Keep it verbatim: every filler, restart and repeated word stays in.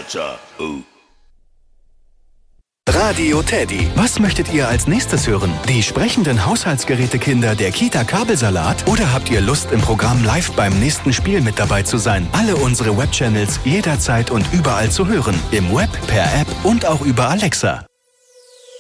cha, ooh. Radio Teddy. Was möchtet ihr als nächstes hören? Die sprechenden Haushaltsgerätekinder der Kita Kabelsalat? Oder habt ihr Lust, im Programm live beim nächsten Spiel mit dabei zu sein? Alle unsere Webchannels jederzeit und überall zu hören. Im Web, per App und auch über Alexa.